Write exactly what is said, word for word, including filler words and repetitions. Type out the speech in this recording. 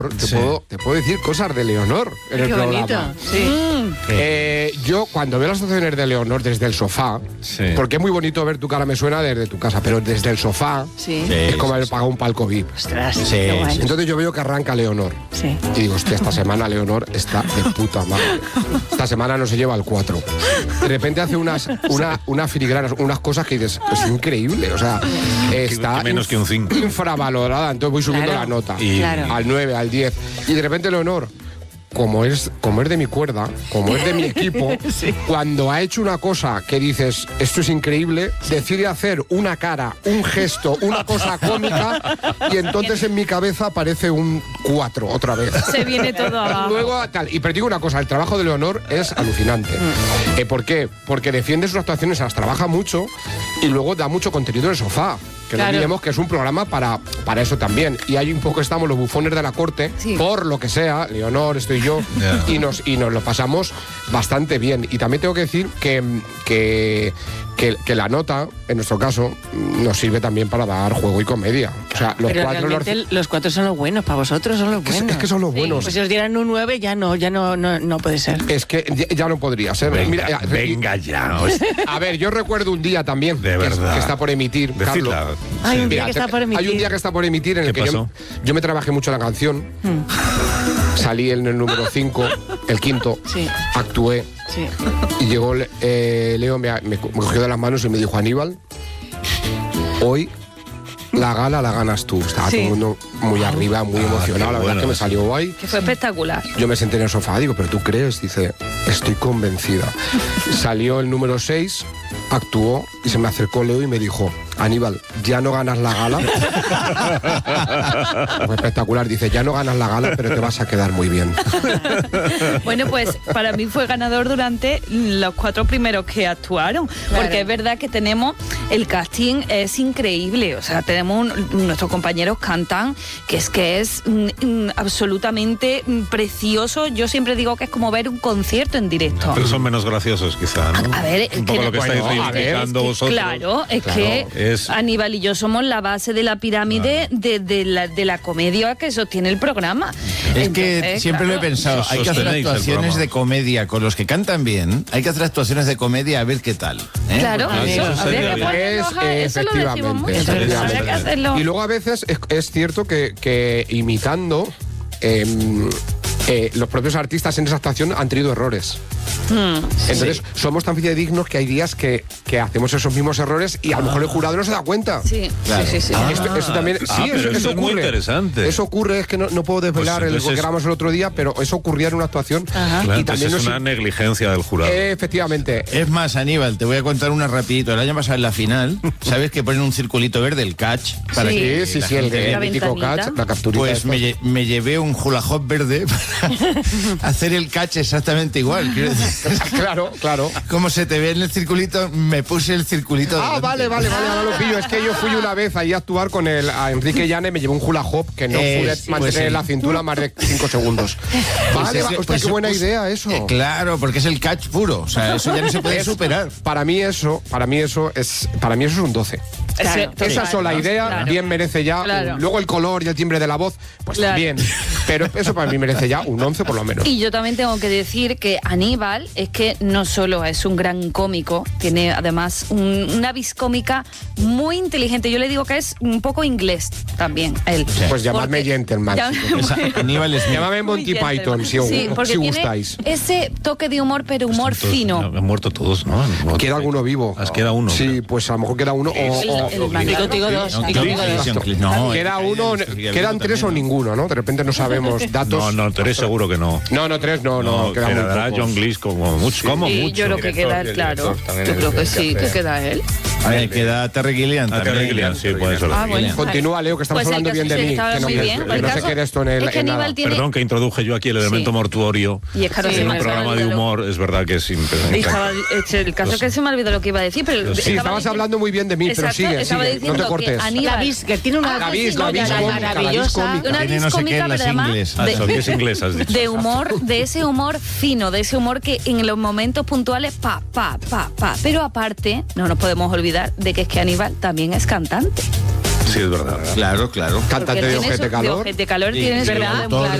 Te, sí. puedo, te puedo decir cosas de Leonor en Qué el bonito, programa. sí. Mm. Eh, yo cuando veo las actuaciones de Leonor desde el sofá, Sí. porque es muy bonito ver Tu cara me suena desde tu casa, pero desde el sofá Sí. Sí. es como sí, haber sí. pagado un palco V I P. Ostras, Sí, qué guay. sí. Entonces yo veo que arranca Leonor. Sí. Y digo, hostia, esta semana Leonor está de puta madre. Esta semana no se lleva el cuatro. De repente hace unas, una, unas filigranas, unas cosas que dices, es increíble. O sea, está que menos que un cinco. infravalorada. Entonces voy subiendo Claro. la nota. Y- Claro. Al nueve, al diez. Y de repente Leonor, como es, como es de mi cuerda, como es de mi equipo, Sí. cuando ha hecho una cosa que dices, esto es increíble, decide hacer una cara, un gesto, una cosa cómica, y entonces en mi cabeza aparece un cuatro otra vez. Se viene todo abajo. Luego, tal, y pero digo una cosa, el trabajo de Leonor es alucinante. Eh, ¿Por qué? Porque defiende sus actuaciones, las trabaja mucho y luego da mucho contenido en el sofá. Que no Claro. olvidemos que es un programa para, para eso también. Y ahí un poco estamos los bufones de la corte, Sí. por lo que sea, Leonor, estoy yo, Ya. y, nos, y nos lo pasamos bastante bien. Y también tengo que decir que, que, que, que la nota, en nuestro caso, nos sirve también para dar juego y comedia. O sea, los Pero cuatro... Los, realmente los cuatro son los buenos, para vosotros son los es, buenos. es que son los buenos. Pues si os dieran un nueve, ya no, ya no, no, no puede ser. Es que ya, ya no podría ser. Venga, Mira, ya- venga ya. os- A ver, yo recuerdo un día también De que, verdad. que está por emitir, Decidla. Carlos. Hay un Sí. día que está por emitir. Hay un día que está por emitir en el ¿Qué que yo, pasó? yo me trabajé mucho la canción. Salí en el número cinco, el quinto, Sí. actué Sí. y llegó eh, Leo, me, me co- me cogió de las manos y me dijo, Aníbal, hoy la gala la ganas tú. Estaba Sí. todo el mundo muy arriba, muy Ah, emocionado, qué la verdad bueno es que me eso. salió guay. Que fue espectacular. Yo me senté en el sofá, digo, ¿pero tú crees? Dice, estoy convencida. Salió el número seis, actuó y se me acercó Leo y me dijo, Aníbal, ya no ganas la gala. Fue espectacular. Dice, ya no ganas la gala, pero te vas a quedar muy bien. Bueno, pues para mí fue ganador durante los cuatro primeros que actuaron, Claro. porque es verdad que tenemos, el casting es increíble, o sea, tenemos, un- nuestros compañeros cantan, que es que es mm, mm, absolutamente mm, precioso. Yo siempre digo que es como ver un concierto en directo. Pero son menos graciosos, quizá, ¿no? A- a ver, es un poco que- lo que estáis bueno, a ver, reivindicando Es que, vosotros. Claro, es Claro, que es- Aníbal y yo somos la base de la pirámide de, de la, de la comedia que sostiene el programa. Es que Entonces, siempre lo he claro, pensado, hay que hacer Sostenéis el actuaciones programa. de comedia con los que cantan bien, hay que hacer actuaciones de comedia a ver qué tal. ¿eh? Claro, Porque eso, eso habría sería que bien. ponernos Es, a- eso lo decimos efectivamente, mucho, efectivamente. habría que hacerlo. Y luego a veces es, es cierto que, que imitando, em, eh, los propios artistas en esa actuación han tenido errores. Entonces, somos tan fidedignos que hay días que, que hacemos esos mismos errores y a lo mejor el jurado no se da cuenta. Sí, Claro. sí, sí, sí. Ah. Esto, esto también, Ah, sí, pero eso, eso eso es muy ocurre. interesante. Eso ocurre, es que no, no puedo desvelar Pues el entonces que es- grabamos el otro día, pero eso ocurría en una actuación. Ajá. Claro, Y entonces también es nos- una negligencia del jurado. Eh, efectivamente. Es más, Aníbal, te voy a contar una rapidito. El año pasado en la final, ¿sabes que ponen un circulito verde, el catch? Para Sí. que Sí, sí, la sí, el, gente- el La mítico ventanita. catch, la capturita. Pues esta. me, lle- me llevé un hula hop verde para hacer el catch exactamente igual. Quiero decir, Claro, claro. como se te ve en el circulito, me puse el circulito. Ah, delante. vale, vale, vale, ahora lo pillo. Es que yo fui una vez ahí a actuar con el, a Enrique Llana y me llevé un hula hop que no Eh, pude sí, mantener pues sí. la cintura más de cinco segundos. Vale, ese- va, hostia, pues- qué buena pues- idea eso. Eh, claro, porque es el catch puro. O sea, eso ya no se puede Es- superar. Para mí eso, para mí eso es, para mí eso es un doce. Claro, Esa total, sola idea claro. bien merece ya. Claro. un- luego el color y el timbre de la voz, pues Claro. bien. Pero eso para mí merece ya un once por lo menos. Y yo también tengo que decir que Aníbal es que no solo es un gran cómico, tiene además un- una vis cómica muy inteligente. Yo le digo que es un poco inglés también, él. Pues llamadme Porque- gentleman. Ya- Esa- Aníbal es Llámame Monty Muy Python si, Sí, porque si tiene gustáis. ese toque de humor, pero humor Todos- fino. Han muerto todos, ¿no? Queda alguno vivo. Ah, queda uno. Sí, pues a lo mejor queda uno o, El- o- el o- Mac- Y contigo dos. No, y no, contigo dos. Christian Cliff, no, queda el- uno, el- el- quedan el- tres o también, ¿no? ninguno, ¿no? De repente no sabemos datos. No, no, tres seguro que no. No, no, tres no, no, No, queda muy quedará pocos. John Cleese como mucho. Como Sí, mucho. yo creo que queda él, claro. Yo creo que sí, que queda él. A ver, queda Terry Gilliam. Ah, también. Terry Gilliam, sí, puede ser. Ah, bueno. Continúa, Leo, que estamos Pues el hablando caso bien de sí, mí. estaba Que no, muy que- bien. que El no se caso quede esto en el. es que en nada. Aníbal tiene- Perdón que introduje yo aquí el elemento Sí. mortuorio. Y es que ahora Sí, se En me un ha programa de olvidado lo- humor es verdad que es Y impresionante. estaba- el caso es que se me olvidó lo que iba a decir, pero Sí, estaba estabas diciendo- hablando muy bien de mí, pero Exacto, sigue, estaba sigue, no diciendo te cortes. que Aníbal, La vis, que tiene una La Ah, vis, sí, la no, vis ya, cómica, la vis maravillosa. cómica. una Tiene vis no sé qué cómica, en las pero además ingles. Ah, de- eso, que es inglés, has dicho. de humor, de ese humor fino, de ese humor que en los momentos puntuales, pa, pa, pa, pa. Pero aparte, no nos podemos olvidar de que es que Aníbal también es cantante. Sí, es verdad. Claro, claro. Cantante Porque de tiene Ojete su- Calor. De Ojete Calor Sí, tiene sí, su el lado, autor claro.